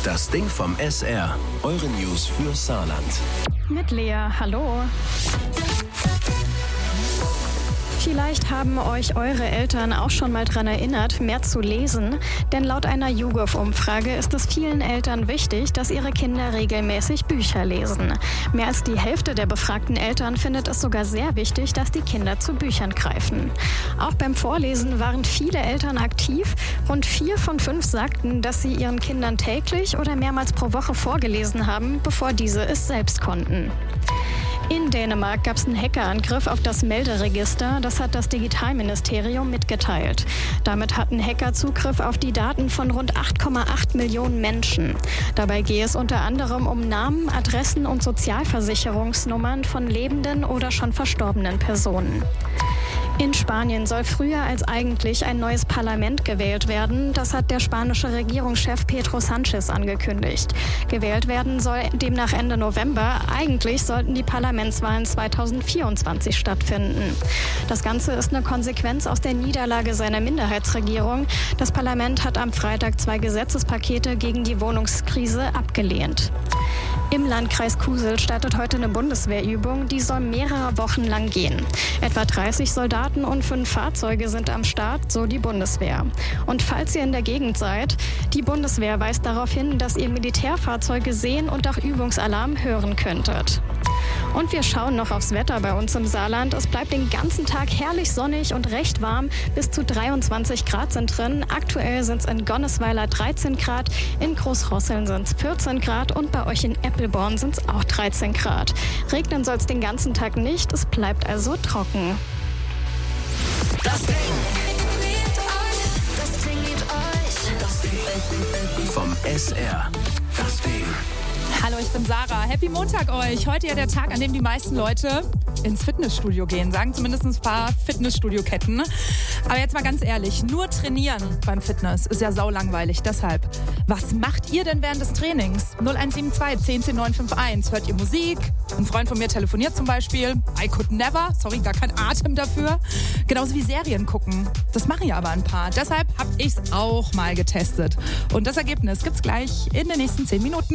Das Ding vom SR. Eure News für Saarland. Mit Lea, hallo. Vielleicht haben euch eure Eltern auch schon mal daran erinnert, mehr zu lesen. Denn laut einer YouGov-Umfrage ist es vielen Eltern wichtig, dass ihre Kinder regelmäßig Bücher lesen. Mehr als die Hälfte der befragten Eltern findet es sogar sehr wichtig, dass die Kinder zu Büchern greifen. Auch beim Vorlesen waren viele Eltern aktiv. Rund 4 von 5 sagten, dass sie ihren Kindern täglich oder mehrmals pro Woche vorgelesen haben, bevor diese es selbst konnten. In Dänemark gab es einen Hackerangriff auf das Melderegister, das hat das Digitalministerium mitgeteilt. Damit hatten Hacker Zugriff auf die Daten von rund 8,8 Millionen Menschen. Dabei gehe es unter anderem um Namen, Adressen und Sozialversicherungsnummern von lebenden oder schon verstorbenen Personen. In Spanien soll früher als eigentlich ein neues Parlament gewählt werden. Das hat der spanische Regierungschef Pedro Sánchez angekündigt. Gewählt werden soll demnach Ende November. Eigentlich sollten die Parlamentswahlen 2024 stattfinden. Das Ganze ist eine Konsequenz aus der Niederlage seiner Minderheitsregierung. Das Parlament hat am Freitag 2 Gesetzespakete gegen die Wohnungskrise abgelehnt. Im Landkreis Kusel startet heute eine Bundeswehrübung, die soll mehrere Wochen lang gehen. Etwa 30 Soldaten und 5 Fahrzeuge sind am Start, so die Bundeswehr. Und falls ihr in der Gegend seid, die Bundeswehr weist darauf hin, dass ihr Militärfahrzeuge sehen und auch Übungsalarm hören könntet. Und wir schauen noch aufs Wetter bei uns im Saarland. Es bleibt den ganzen Tag herrlich sonnig und recht warm. Bis zu 23 Grad sind drin. Aktuell sind es in Gonnesweiler 13 Grad, in Großrosseln sind es 14 Grad und bei euch in Eppelborn sind es auch 13 Grad. Regnen soll es den ganzen Tag nicht, es bleibt also trocken. Das Ding vom SR. Das Ding. Hallo, ich bin Sarah. Happy Montag euch. Heute ja der Tag, an dem die meisten Leute ins Fitnessstudio gehen. Sagen zumindest ein paar Fitnessstudio-Ketten. Aber jetzt mal ganz ehrlich, nur trainieren beim Fitness ist ja saulangweilig. Deshalb, was macht ihr denn während des Trainings? 0172 10 10 951. Hört ihr Musik? Ein Freund von mir telefoniert zum Beispiel. I could never. Sorry, gar kein Atem dafür. Genauso wie Serien gucken. Das machen ja aber ein paar. Deshalb habe ich es auch mal getestet. Und das Ergebnis gibt's gleich in den nächsten 10 Minuten.